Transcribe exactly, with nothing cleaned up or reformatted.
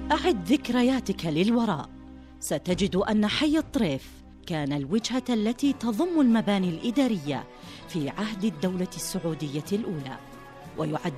أعد ذكرياتك للوراء، ستجد أن حي الطريف كان الوجهة التي تضم المباني الإدارية في عهد الدولة السعودية الأولى، ويعد